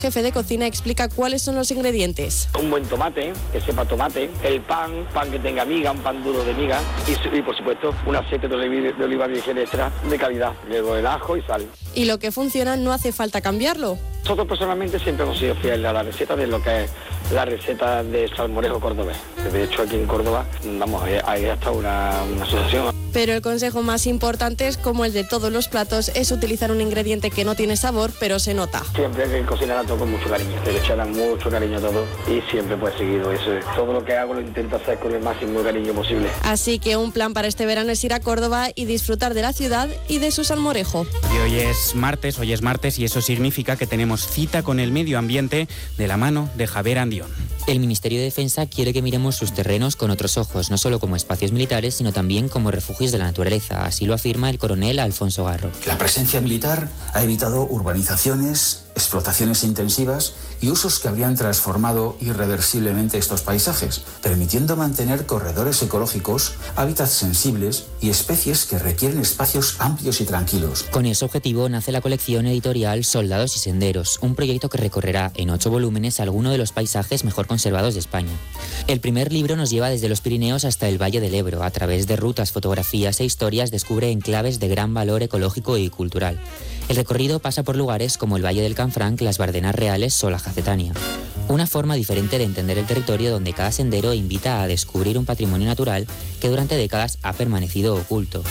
Jefe de cocina explica cuáles son los ingredientes. Un buen tomate, que sepa tomate, el pan que tenga miga, un pan duro de miga y por supuesto un aceite de oliva virgen extra de calidad, luego el ajo y sal. Y lo que funciona no hace falta cambiarlo. Nosotros personalmente siempre hemos sido fieles a la receta de lo que es la receta de salmorejo cordobés. De hecho aquí en Córdoba, hay hasta una asociación. Pero el consejo más importante es, como el de todos los platos, es utilizar un ingrediente que no tiene sabor, pero se nota. Siempre hay que cocinar a todo con mucho cariño. Le echarán mucho cariño a todo y siempre pues seguido eso. Todo lo que hago lo intento hacer con el máximo cariño posible. Así que un plan para este verano es ir a Córdoba y disfrutar de la ciudad y de su salmorejo. Y hoy es martes y eso significa que tenemos cita con el medio ambiente de la mano de Javier Andión. El Ministerio de Defensa quiere que miremos sus terrenos con otros ojos, no solo como espacios militares, sino también como refugios de la naturaleza. Así lo afirma el coronel Alfonso Garro. La presencia militar ha evitado urbanizaciones, explotaciones intensivas y usos que habrían transformado irreversiblemente estos paisajes, permitiendo mantener corredores ecológicos, hábitats sensibles y especies que requieren espacios amplios y tranquilos. Con ese objetivo nace la colección editorial Soldados y Senderos, un proyecto que recorrerá en 8 volúmenes algunos de los paisajes mejor conservados de España. El primer libro nos lleva desde los Pirineos hasta el Valle del Ebro. A través de rutas, fotografías e historias descubre enclaves de gran valor ecológico y cultural. El recorrido pasa por lugares como el Valle del Canfranc, las Bardenas Reales o la Jacetania. Una forma diferente de entender el territorio donde cada sendero invita a descubrir un patrimonio natural que durante décadas ha permanecido oculto.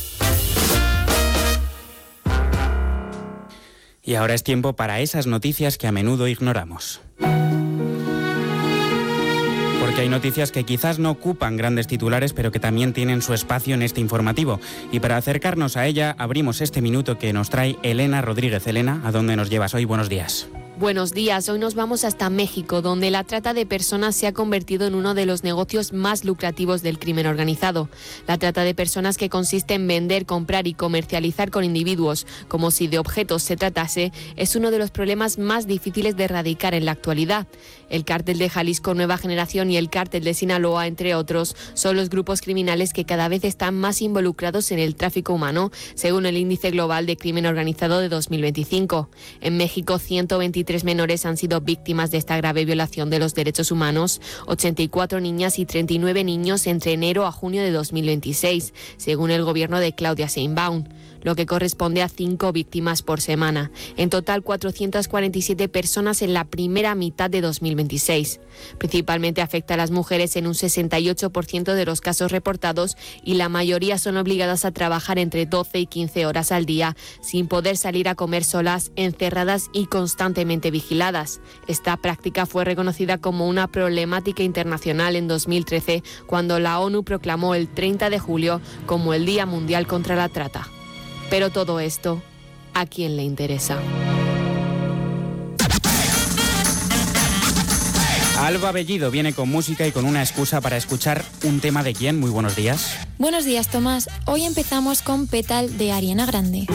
Y ahora es tiempo para esas noticias que a menudo ignoramos. Porque hay noticias que quizás no ocupan grandes titulares, pero que también tienen su espacio en este informativo. Y para acercarnos a ella, abrimos este minuto que nos trae Elena Rodríguez. Elena, ¿a dónde nos llevas hoy? Buenos días. Buenos días, hoy nos vamos hasta México, donde la trata de personas se ha convertido en uno de los negocios más lucrativos del crimen organizado. La trata de personas, que consiste en vender, comprar y comercializar con individuos como si de objetos se tratase, es uno de los problemas más difíciles de erradicar en la actualidad. El Cártel de Jalisco Nueva Generación y el Cártel de Sinaloa, entre otros, son los grupos criminales que cada vez están más involucrados en el tráfico humano, según el Índice Global de Crimen Organizado de 2025. En México, 123 menores han sido víctimas de esta grave violación de los derechos humanos, 84 niñas y 39 niños entre enero a junio de 2026, según el gobierno de Claudia Sheinbaum, lo que corresponde a 5 víctimas por semana. En total, 447 personas en la primera mitad de 2026. Principalmente afecta a las mujeres en un 68% de los casos reportados, y la mayoría son obligadas a trabajar entre 12 y 15 horas al día, sin poder salir a comer solas, encerradas y constantemente vigiladas. Esta práctica fue reconocida como una problemática internacional en 2013, cuando la ONU proclamó el 30 de julio como el Día Mundial contra la Trata. Pero todo esto, ¿a quién le interesa? Alba Bellido viene con música y con una excusa para escuchar un tema de quién. Muy buenos días. Buenos días, Tomás. Hoy empezamos con Petal de Ariana Grande.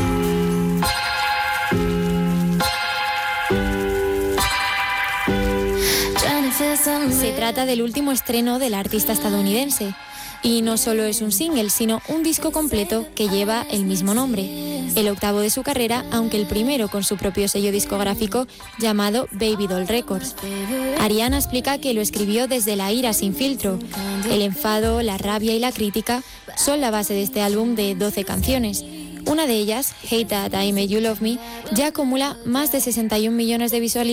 Se trata del último estreno de la artista estadounidense. Y no solo es un single, sino un disco completo que lleva el mismo nombre, el octavo de su carrera, aunque el primero con su propio sello discográfico llamado Baby Doll Records. Ariana explica que lo escribió desde la ira sin filtro. El enfado, la rabia y la crítica son la base de este álbum de 12 canciones. Una de ellas, Hate That I Made You Love Me, ya acumula más de 61 millones de visualizaciones